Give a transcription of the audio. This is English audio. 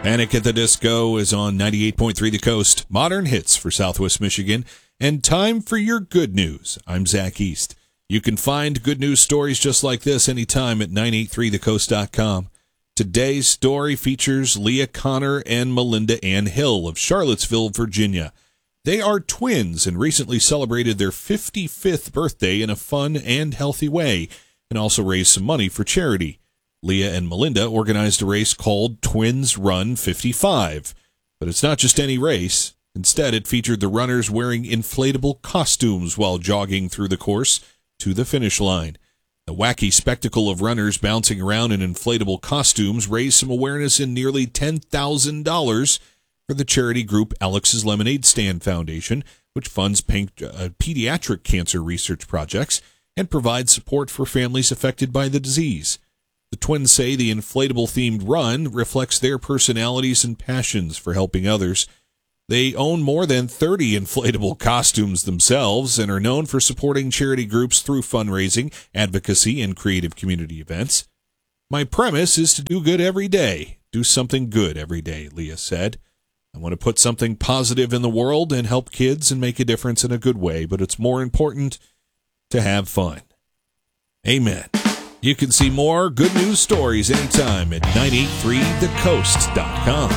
Panic at the Disco is on 98.3 The Coast. Modern hits for Southwest Michigan. And time for your good news. I'm Zach East. You can find good news stories just like this anytime at 983thecoast.com. Today's story features Leah Connor and Melinda Ann Hill of Charlottesville, Virginia. They are twins and recently celebrated their 55th birthday in a fun and healthy way, and also raised some money for charity. Leah and Melinda organized a race called Twins Run 55. But it's not just any race. Instead, it featured the runners wearing inflatable costumes while jogging through the course to the finish line. The wacky spectacle of runners bouncing around in inflatable costumes raised some awareness in nearly $10,000 for the charity group Alex's Lemonade Stand Foundation, which funds pediatric cancer research projects and provides support for families affected by the disease. The twins say the inflatable-themed run reflects their personalities and passions for helping others. They own more than 30 inflatable costumes themselves and are known for supporting charity groups through fundraising, advocacy, and creative community events. My premise is to do good every day. Do something good every day, Leah said. I want to put something positive in the world and help kids and make a difference in a good way, but it's more important to have fun. Amen. You can see more good news stories anytime at 983thecoast.com.